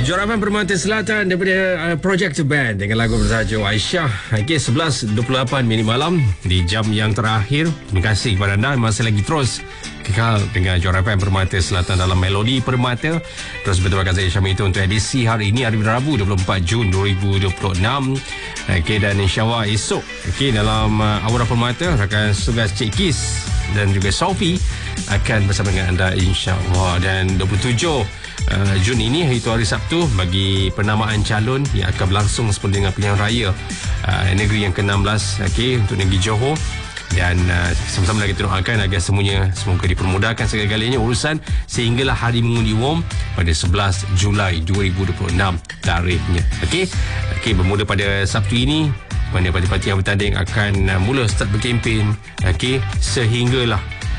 Juara Permata Selatan daripada Project Band dengan lagu bertajuk Aisyah. Okey, 11.28 minit malam di jam yang terakhir. Terima kasih kepada anda masih lagi terus kekal dengan Juara Permata Selatan dalam Melodi Permata. Terus berterima kasih Syamil itu untuk edisi hari ini, hari Rabu 24 Jun 2026. Okey, dan insyaAllah esok dalam Aura Permata rakan tugas Cik Kis dan juga Sophie akan bersama dengan anda insyaAllah. Dan 27 Jun ini, iaitu hari Sabtu, bagi penamaan calon yang akan berlangsung seperti dengan pilihan raya negeri yang ke-16 untuk negeri Johor. Dan sama-sama lagi doakan agar semoga dipermudahkan segala-galanya urusan sehinggalah hari mengundi umum pada 11 Julai 2026 tarikhnya. Okey, bermula pada Sabtu ini, mana parti-parti yang bertanding akan mula start berkempen sehinggalah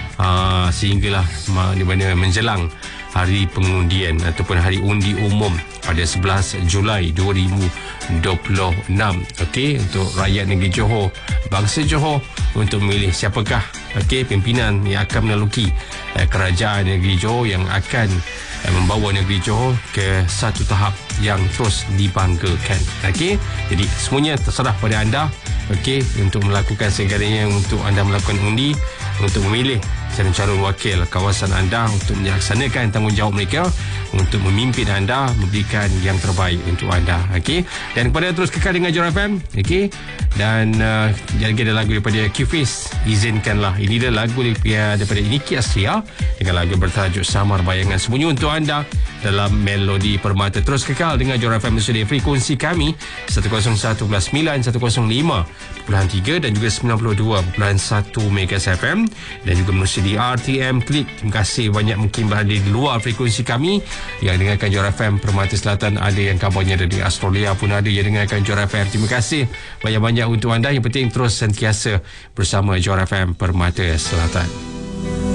di mana menjelang hari pengundian ataupun hari undi umum pada 11 Julai 2026. Untuk rakyat negeri Johor, bangsa Johor, untuk memilih siapakah pimpinan yang akan meneluki kerajaan negeri Johor yang akan membawa negeri Johor ke satu tahap yang terus dibanggakan. Jadi semuanya terserah pada anda untuk melakukan segalanya, untuk anda melakukan undi untuk memilih calon wakil kawasan anda untuk melaksanakan tanggungjawab mereka untuk memimpin anda, memberikan yang terbaik untuk anda. Dan kepada terus kekal dengan Juara FM. Dan lagi ada lagu daripada Q-Face, Izinkanlah. Ini dia lagu daripada Niki Astria dengan lagu bertajuk Samar Bayangan. Semuanya untuk anda dalam Melodi Permata. Terus kekal dengan Juara FM di frekuensi kami 101.9, 105.3 dan juga 92.1 MHz FM, dan juga menerusi di RTM Klik. Terima kasih banyak mungkin berada di luar frekuensi kami yang dengarkan Juara FM Permata Selatan. Ada yang kabarnya ada di Australia pun ada yang dengarkan Juara FM. Terima kasih banyak-banyak untuk anda. Yang penting terus sentiasa bersama Juara FM Permata Selatan.